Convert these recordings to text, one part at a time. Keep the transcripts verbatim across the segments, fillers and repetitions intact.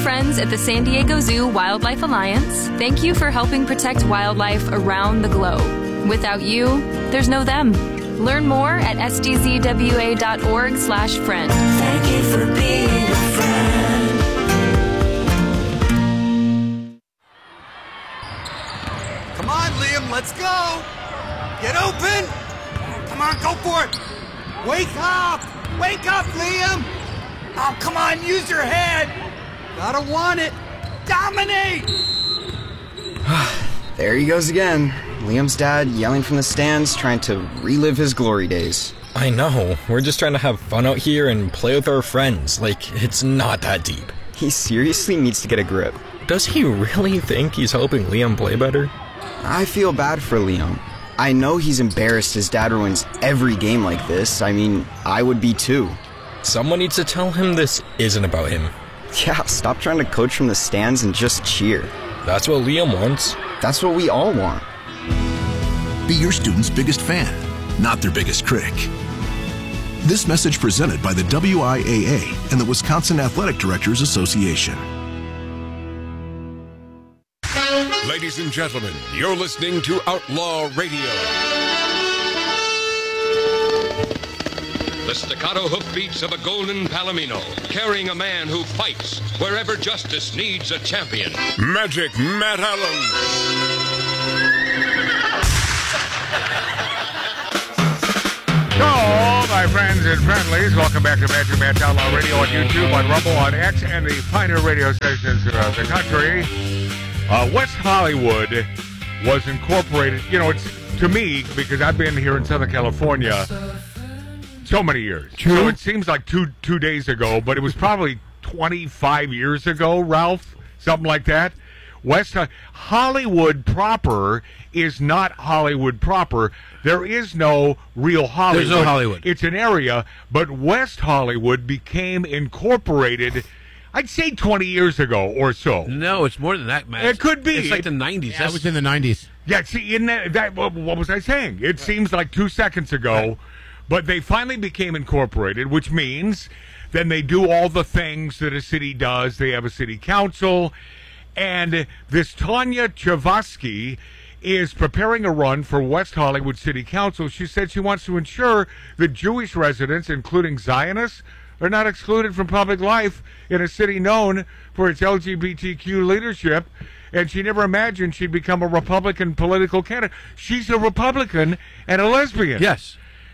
friends at the San Diego Zoo Wildlife Alliance, thank you for helping protect wildlife around the globe. Without you, there's no them. Learn more at s d z w a dot org slash friend. Thank you for being a friend. Come on, Liam, let's go. Get open. Come on, go for it. Wake up. Wake up, Liam. Oh, come on, use your head. Gotta want it. Dominate. There he goes again. Liam's dad yelling from the stands, trying to relive his glory days. I know. We're just trying to have fun out here and play with our friends. Like, it's not that deep. He seriously needs to get a grip. Does he really think he's helping Liam play better? I feel bad for Liam. I know he's embarrassed his dad ruins every game like this. I mean, I would be too. Someone needs to tell him this isn't about him. Yeah, stop trying to coach from the stands and just cheer. That's what Liam wants. That's what we all want. Be your student's biggest fan, not their biggest critic. This message presented by the W I A A and the Wisconsin Athletic Directors Association. Ladies and gentlemen, you're listening to Outlaw Radio. The staccato hoofbeats of a golden palomino, carrying a man who fights wherever justice needs a champion. Magic Matt Allen. Hello, my friends and friendlies. Welcome back to Magic Matt Outlaw Radio on YouTube, on Rumble, on X, and the pioneer radio stations of the country. Uh, West Hollywood was incorporated, you know, it's to me, because I've been here in Southern California so many years. True. So it seems like two two days ago, but it was probably twenty-five years ago, Ralph, something like that. West Hollywood proper is not Hollywood proper. There is no real Hollywood. There's no Hollywood. It's an area, but West Hollywood became incorporated, I'd say twenty years ago or so. No, it's more than that, man. It could be. It's like the nineties. Yeah, it was in the nineties. Yeah, see, in that, that what, what was I saying? It right. seems like two seconds ago, right. But they finally became incorporated, which means then they do all the things that a city does. They have a city council, and this Tanya Chavosky is preparing a run for West Hollywood City Council. She said she wants to ensure that Jewish residents, including Zionists, are not excluded from public life in a city known for its L G B T Q leadership. And she never imagined she'd become a Republican political candidate. She's a Republican and a lesbian. Yes.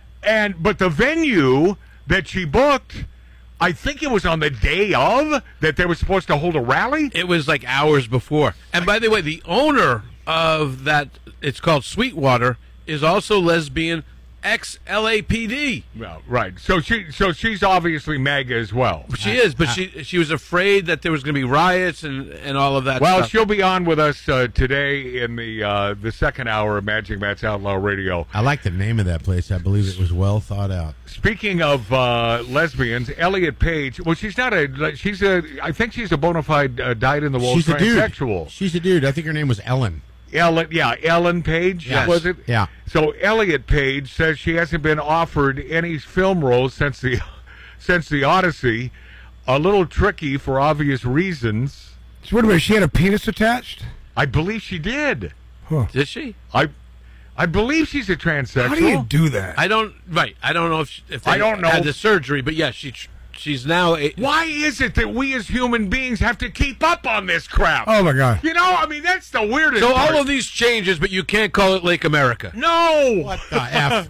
And but the venue that she booked, I think it was on the day of that they were supposed to hold a rally. It was like hours before. And by the way, the owner of that, it's called Sweetwater, is also lesbian, ex-L A P D. Well, right. So she, so she's obviously MAGA as well. She is, but she she was afraid that there was going to be riots and, and all of that well, stuff. She'll be on with us uh, today in the uh, the second hour of Magic Matt's Outlaw Radio. I like the name of that place. I believe it was well thought out. Speaking of uh, lesbians, Elliot Page. Well, she's not a. She's a. I think she's a bona fide uh, dyed-in-the-wool She's a dude. transsexual. She's a dude. I think her name was Ellen. Ellen, yeah, Ellen Page, Yes. was it? Yeah. So Elliot Page says she hasn't been offered any film roles since the since the Odyssey. A little tricky for obvious reasons. So wait a minute, she had a penis attached? I believe she did. Huh. Did she? I I believe she's a transsexual. How do you do that? I don't. Right. I don't know if she, if they I don't know. had the surgery, but yes, she she's now. A, Why is it that we as human beings have to keep up on this crap? Oh my God! You know, I mean, that's the weirdest. So part. all of these changes, but you can't call it Lake America. No. What the F?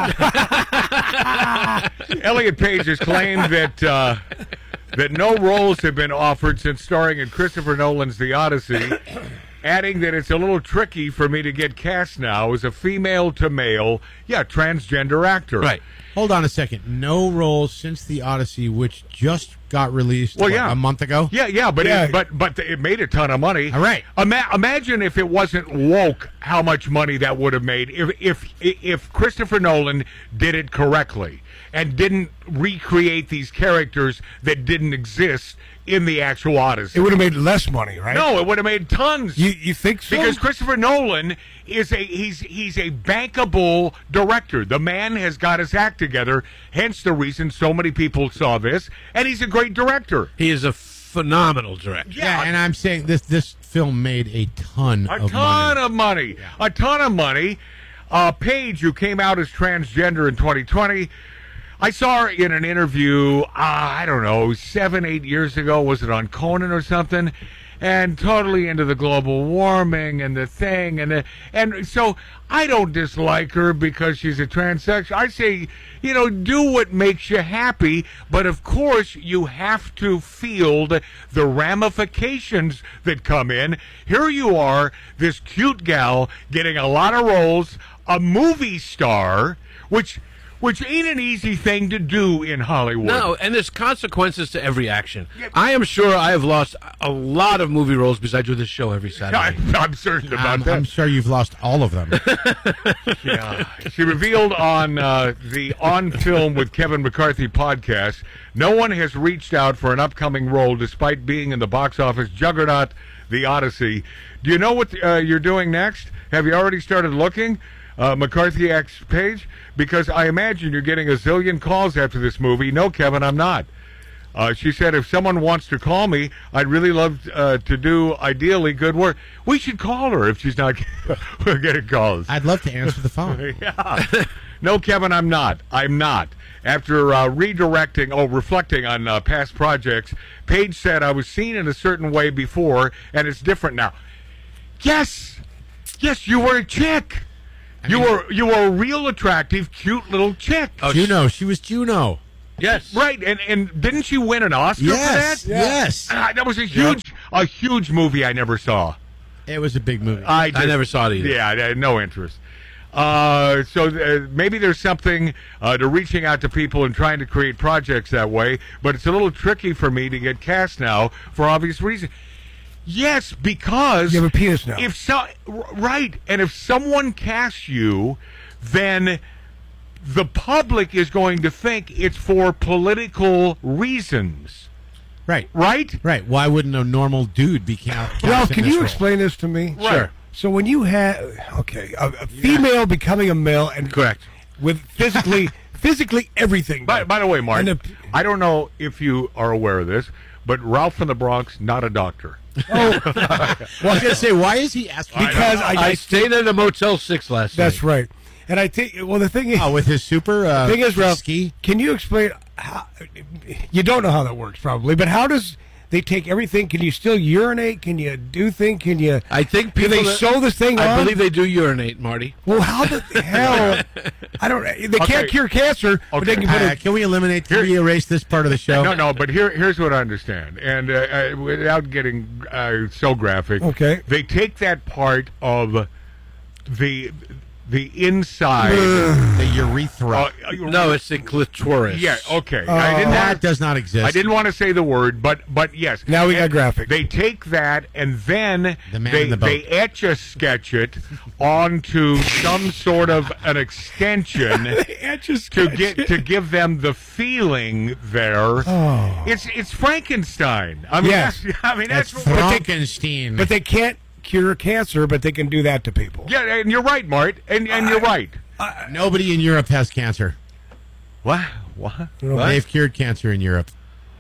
Elliot Page has claimed that uh, that no roles have been offered since starring in Christopher Nolan's The Odyssey, adding that it's a little tricky for me to get cast now as a female to male, yeah, transgender actor. Right. Hold on a second. No roles since the Odyssey, which just got released Well, what, yeah. a month ago. Yeah, yeah, but Yeah. It, but but it made a ton of money. All right. Ima- imagine if it wasn't woke, how much money that would have made. If if if Christopher Nolan did it correctly and didn't recreate these characters that didn't exist in the actual Odyssey. It would have made less money, right? No, it would have made tons. You you think so? Because Christopher Nolan is a he's he's a bankable director. The man has got his act together. Hence the reason so many people saw this, and he's a great director. He is a phenomenal director. Yeah, and I'm saying this this film made a ton A of ton money. of money. A ton of money. Uh, Paige, who came out as transgender in twenty twenty, I saw her in an interview, uh, I don't know, seven, eight years ago. Was it on Conan or something? And totally into the global warming and the thing. And the, and so I don't dislike her because she's a transsexual. I say, you know, do what makes you happy. But, of course, you have to field the ramifications that come in. Here you are, this cute gal getting a lot of roles, a movie star, which... Which ain't an easy thing to do in Hollywood. No, and there's consequences to every action. I am sure I have lost a lot of movie roles because I do this show every Saturday. I'm, I'm certain about I'm, that. I'm sure you've lost all of them. Yeah. She revealed on uh, the On Film with Kevin McCarthy podcast, no one has reached out for an upcoming role despite being in the box office juggernaut, The Odyssey. Do you know what uh, you're doing next? Have you already started looking? Uh, McCarthy X page? Because I imagine you're getting a zillion calls after this movie. No, Kevin, I'm not. Uh, she said, if someone wants to call me, I'd really love uh, to do, ideally, good work. We should call her if she's not getting calls. I'd love to answer the phone. Yeah. No, Kevin, I'm not. I'm not. After uh, redirecting, oh, reflecting on uh, past projects, Paige said, I was seen in a certain way before, and it's different now. Yes! Yes, you were a chick! You were you were a real attractive, cute little chick. Oh, Juno, she was Juno. Yes, right. And and didn't she win an Oscar Yes, for that? yes. Uh, that was a huge a huge movie I never saw. It was a big movie. I, just, I never saw it either. Yeah, I had no interest. Uh, so uh, maybe there's something uh, to reaching out to people and trying to create projects that way, but it's a little tricky for me to get cast now for obvious reasons. Yes, because you have a penis now. If so, right, and if someone casts you, then the public is going to think it's for political reasons. Right. Right? Right. Why wouldn't a normal dude be cast? Ralph, in can this you role? explain this to me? Right. Sure. So when you have, okay, a, a female yeah. becoming a male and correct with physically, physically everything. By, by the way, Mark, the, I don't know if you are aware of this, but Ralph from the Bronx, not a doctor. Oh, well, I was going to say, why is he asking? Because I, I, I stayed at a Motel Six last night. That's right. And I think, well, the thing is, oh, with his super uh, thing is, Ralph, ski. Can you explain how? You don't know how that works, probably, but how does they take everything? Can you still urinate? Can you do things? Can you? I think do people they that, sew this thing I on? believe they do urinate, Marty. Well, how the hell? I don't. They Okay. can't cure cancer, but they Okay. can put Uh, a. can we eliminate? Can we erase this part of the show? No, no, but here, here's what I understand, and uh, uh, without getting uh, so graphic, Okay. they take that part of the the inside. The urethra. uh, No, it's the clitoris. Yeah, okay. Uh, I didn't that want, does not exist. I didn't want to say the word, but but yes. Now we got And graphic. They take that and then The man they in the boat. they etch a sketch it onto some sort of an extension to get to give them the feeling there. Oh. It's it's Frankenstein. I mean, Yes. that's, I mean That's that's, what Frankenstein. But they can't cure cancer, but they can do that to people. yeah, and you're right, Mart, and and you're right. Nobody in Europe has cancer. What? What? They've cured cancer in Europe.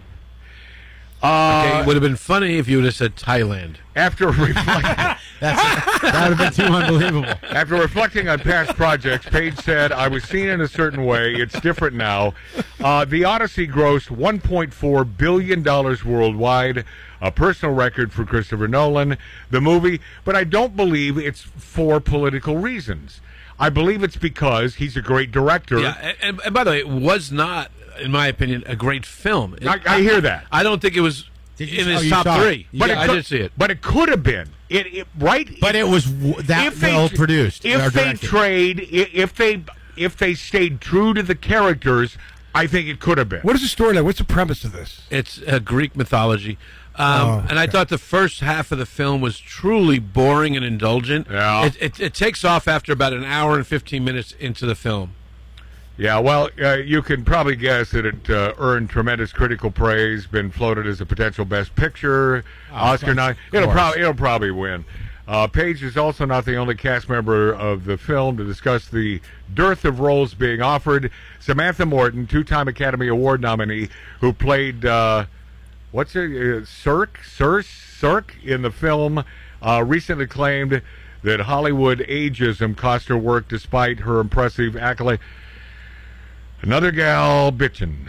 Uh, Okay, it would have been funny if you would have said Thailand. After reflecting, That's, that would have been too unbelievable. after reflecting on past projects, Paige said, "I was seen in a certain way. It's different now." Uh, the Odyssey grossed one point four billion dollars worldwide, a personal record for Christopher Nolan. The movie, but I don't believe it's for political reasons. I believe it's because he's a great director. Yeah, and, and by the way, it was not, in my opinion, a great film. It, I, I hear that. I don't think it was Did you- in oh, his you top saw it. three. You But Yeah, it I could, did see it. But it could have been. It, it right. But it was w- that If they- well produced. or If they directed. trade, i- if they if they stayed true to the characters, I think it could have been. What is the storyline? What's the premise of this? It's uh, Greek mythology. Um, Oh, And I thought the first half of the film was truly boring and indulgent. Yeah. It, it, it takes off after about an hour and fifteen minutes into the film. Yeah, well, uh, you can probably guess that it uh, earned tremendous critical praise, been floated as a potential Best Picture, Oscar nom- It'll course. probably it'll probably win. Uh, Paige is also not the only cast member of the film to discuss the dearth of roles being offered. Samantha Morton, two-time Academy Award nominee, who played uh, what's it, uh, Cirque, Cirque, Cirque in the film, uh, recently claimed that Hollywood ageism cost her work despite her impressive accolade. Another gal bitching.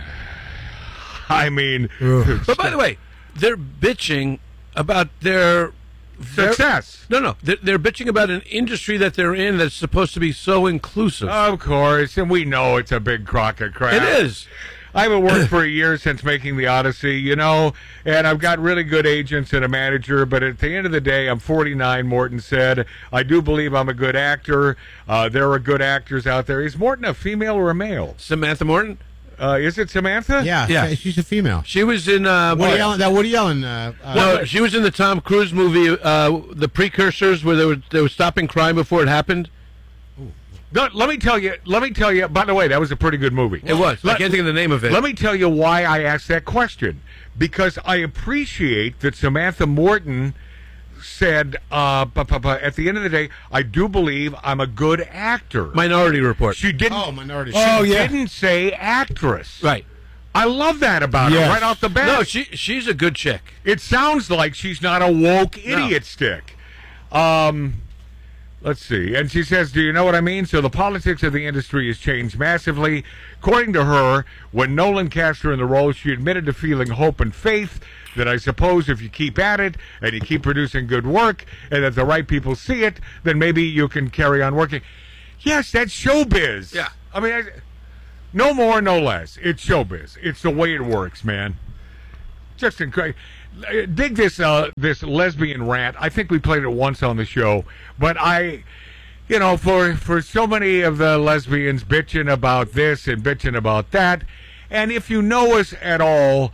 I mean, but by the way, they're bitching about their success. Their, no, no, they're, they're bitching about an industry that they're in that's supposed to be so inclusive. Of course, and we know it's a big crock of crap. It is. I haven't worked for a year since making the Odyssey, you know, and I've got really good agents and a manager, but at the end of the day, I'm forty-nine, Morton said. I do believe I'm a good actor. Uh, there are good actors out there. Is Morton a female or a male? Samantha Morton? Uh, is it Samantha? Yeah, Yeah. she's a female. She was in... Uh, Woody what? Allen, that Woody Allen. Uh, uh, No, she was in the Tom Cruise movie, uh, The Precursors, where they were, they were stopping crime before it happened. No, let me tell you. Let me tell you. By the way, that was a pretty good movie. It was. Let, I can't think of the name of it. Let me tell you why I asked that question. Because I appreciate that Samantha Morton said, uh, bu- bu- bu- at the end of the day, I do believe I'm a good actor. Minority Report. She didn't. Oh, Minority She Report. Oh, yeah. didn't say actress. Right. I love that about Yes. her right off the bat. No, she she's a good chick. It sounds like she's not a woke idiot stick. Um, let's see. And she says, do you know what I mean? So the politics of the industry has changed massively. According to her, when Nolan cast her in the role, she admitted to feeling hope and faith that I suppose if you keep at it and you keep producing good work and that the right people see it, then maybe you can carry on working. Yes, that's showbiz. Yeah. I mean, I, no more, no less. It's showbiz. It's the way it works, man. Just incredible. Dig this uh, this lesbian rant. I think we played it once on the show, but I, you know, for for so many of the lesbians bitching about this and bitching about that, and if you know us at all,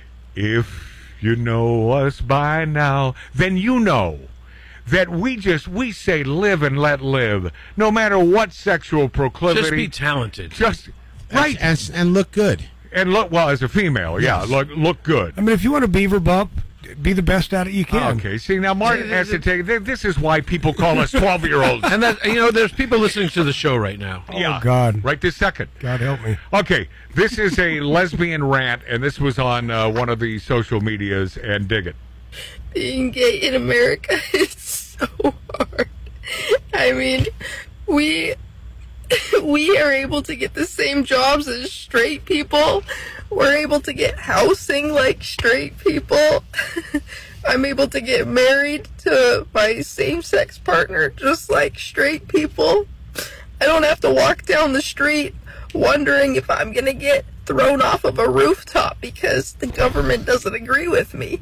if you know us by now, then you know that we just we say live and let live, no matter what sexual proclivity. Just be talented. Just right and, and look good. and look well as a female. Yeah, Yes. look look good. I mean, if you want a beaver bump, be the best at it you can. Okay, see, now Martin has to take... This is why people call us twelve-year-olds. And that, you know, there's people listening to the show right now. Yeah, Oh, God. right this second. God help me. Okay, this is a lesbian rant, and this was on uh, one of the social medias, and dig it. Being gay in America is so hard. I mean, we we are able to get the same jobs as straight people. We're able to get housing like straight people. I'm able to get married to my same-sex partner just like straight people. I don't have to walk down the street wondering if I'm going to get thrown off of a rooftop because the government doesn't agree with me.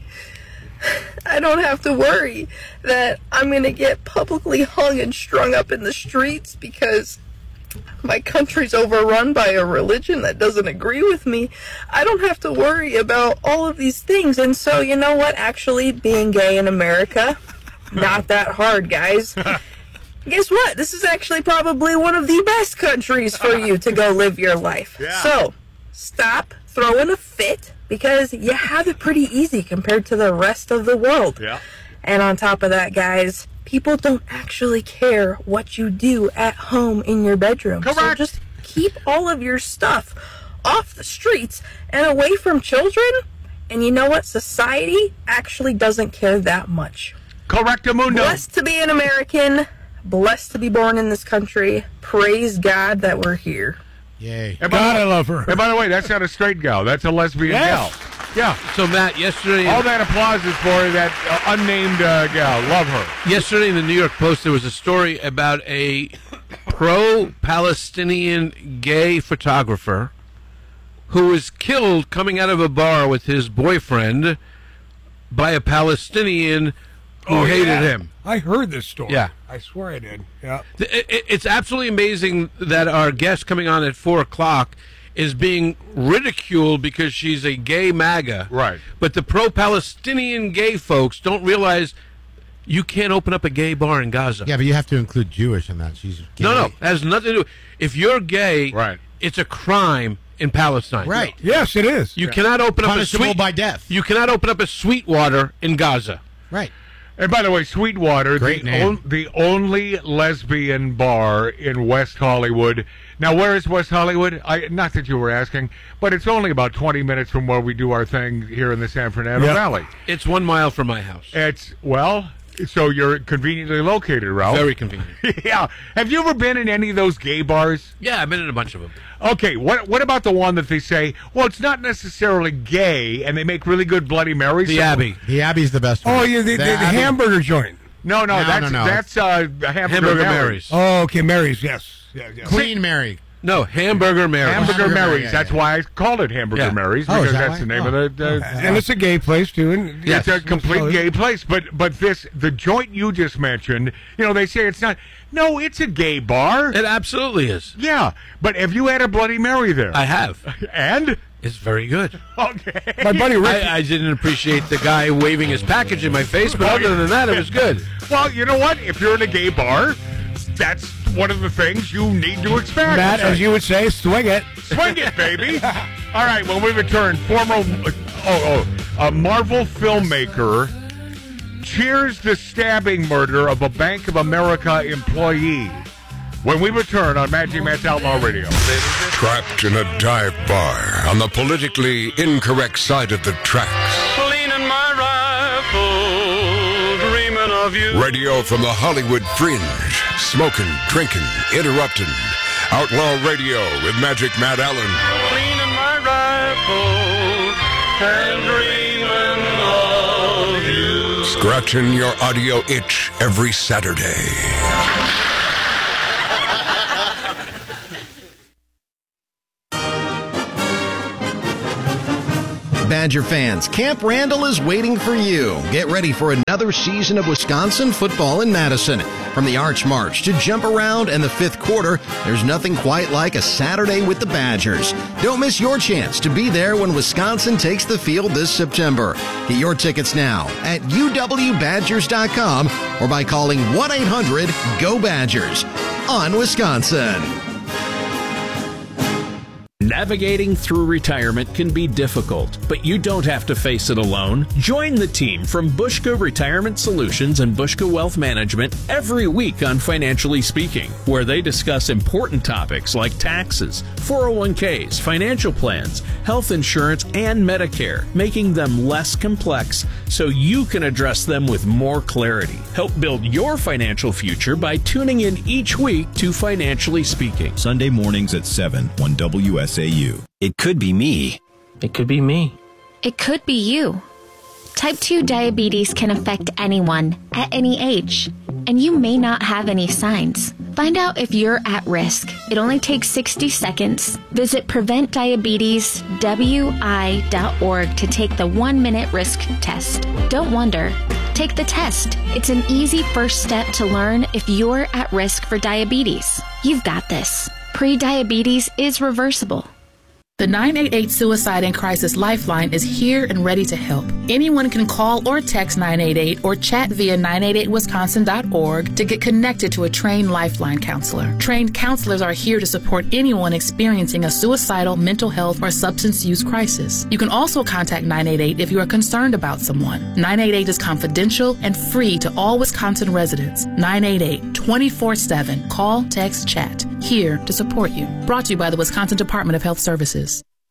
I don't have to worry that I'm going to get publicly hung and strung up in the streets because my country's overrun by a religion that doesn't agree with me. I don't have to worry about all of these things. And so, you know what? Actually, being gay in America, not that hard, guys. Guess what? This is actually probably one of the best countries for you to go live your life. Yeah. So, stop throwing a fit because you have it pretty easy compared to the rest of the world. Yeah. And on top of that, guys, people don't actually care what you do at home in your bedroom. So Correct. just keep all of your stuff off the streets and away from children. And you know what? Society actually doesn't care that much. Correctamundo. Blessed to be an American. Blessed to be born in this country. Praise God that we're here. Yay. And by God, the- I love her. And by the way, that's not a straight gal. That's a lesbian Yes. gal. Yeah. So, Matt, yesterday... All that applause is for that uh, unnamed uh, gal. Love her. Yesterday in the New York Post, there was a story about a pro-Palestinian gay photographer who was killed coming out of a bar with his boyfriend by a Palestinian who Oh, hated yeah. him. I heard this story. Yeah. I swear I did. Yeah. Th- it- it- It's absolutely amazing that our guest coming on at four o'clock is being ridiculed because she's a gay MAGA. Right. But the pro-Palestinian gay folks don't realize you can't open up a gay bar in Gaza. Yeah, but you have to include Jewish in that. She's gay. No, no, it has nothing to do. If you're gay, Right. it's a crime in Palestine. Right. Yes, it is. You cannot open up a Punishable sweet by death. You cannot open up a Sweetwater in Gaza. Right. And by the way, Sweetwater, Great the, name. on, the only lesbian bar in West Hollywood. Now, where is West Hollywood? I, not that you were asking, but it's only about twenty minutes from where we do our thing here in the San Fernando Yep. Valley. It's one mile from my house. It's, well, so you're conveniently located, Ralph. Very convenient. Yeah. Have you ever been in any of those gay bars? Yeah, I've been in a bunch of them. Okay, what what about the one that they say, well, it's not necessarily gay, and they make really good Bloody Marys? The Abbey. The Abbey's the best one. Oh, yeah, the, the, the Abbey- hamburger joint. No, no, No, that's no, no. that's uh, Hamburger, Hamburger Mary's. Mary's. Oh, okay, Mary's, yes. Yeah, yeah. Queen Mary. No, Hamburger Mary's. Hamburger Hamburger Mary's. Mary, yeah, That's yeah. why I called it Hamburger Yeah. Mary's, Oh, is because that that's the why? name Oh. of the. the And it's a gay place, too. And It's a yes, complete so- gay place, but but this the joint you just mentioned, you know, they say it's not. No, it's a gay bar. It absolutely is. Yeah, but have you had a Bloody Mary there? I have. And It's very good. okay, My buddy Rick. I, I didn't appreciate the guy waving his package in my face, but other than that, it was good. Well, you know what? If you're in a gay bar, that's one of the things you need to experience. Matt, as you would say, swing it. Swing it, baby. All right, when we return, former oh, oh, a Marvel filmmaker cheers the stabbing murder of a Bank of America employee. When we return on Magic Matt's Outlaw Radio. Trapped in a dive bar on the politically incorrect side of the tracks. Cleaning my rifle, dreaming of you. Radio from the Hollywood Fringe. Smoking, drinking, interrupting. Outlaw Radio with Magic Matt Allen. Cleaning my rifle and dreaming of you. Scratching your audio itch every Saturday. Badger fans, Camp Randall is waiting for you. Get ready for another season of Wisconsin football in Madison. From the Arch March to Jump Around and the fifth quarter, there's nothing quite like a Saturday with the Badgers. Don't miss your chance to be there when Wisconsin takes the field this September. Get your tickets now at U W Badgers dot com or by calling one eight hundred GO Badgers on Wisconsin. Navigating through retirement can be difficult, but you don't have to face it alone. Join the team from Bushka Retirement Solutions and Bushka Wealth Management every week on Financially Speaking, where they discuss important topics like taxes, four oh one k's, financial plans, health insurance, and Medicare, making them less complex so you can address them with more clarity. Help build your financial future by tuning in each week to Financially Speaking. Sunday mornings at seven on W S A U. It could be me. It could be me. It could be you. Type two diabetes can affect anyone at any age, and you may not have any signs. Find out if you're at risk. It only takes sixty seconds. Visit prevent diabetes w i dot org to take the one-minute risk test. Don't wonder. Take the test. It's an easy first step to learn if you're at risk for diabetes. You've got this. Pre-diabetes is reversible. The nine eight eight Suicide and Crisis Lifeline is here and ready to help. Anyone can call or text nine eight eight or chat via nine eight eight wisconsin dot org to get connected to a trained Lifeline counselor. Trained counselors are here to support anyone experiencing a suicidal, mental health, or substance use crisis. You can also contact nine eight eight if you are concerned about someone. nine eight eight is confidential and free to all Wisconsin residents. nine eight eight, twenty-four seven. Call, text, chat. Here to support you. Brought to you by the Wisconsin Department of Health Services.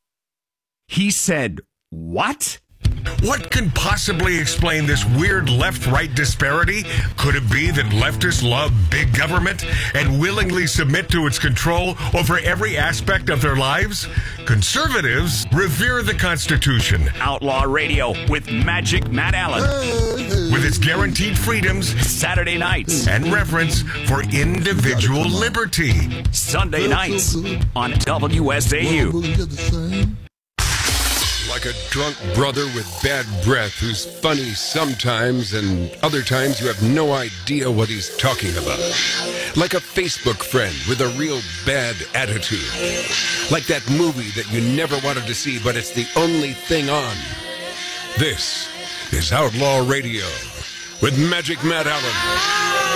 He said, what? What can possibly explain this weird left-right disparity? Could it be that leftists love big government and willingly submit to its control over every aspect of their lives? Conservatives revere the Constitution. Outlaw Radio with Magic Matt Allen. With its guaranteed freedoms, Saturday nights, and reverence for individual liberty. Sunday nights on W S A U. Like a drunk brother with bad breath who's funny sometimes and other times you have no idea what he's talking about. Like a Facebook friend with a real bad attitude. Like that movie that you never wanted to see, but it's the only thing on. This is Outlaw Radio with Magic Matt Allen.